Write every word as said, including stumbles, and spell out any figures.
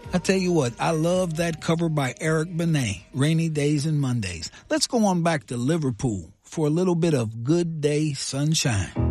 I tell you what, I love that cover by Eric Benet, Rainy Days and Mondays. Let's go on back to Liverpool for a little bit of Good Day Sunshine.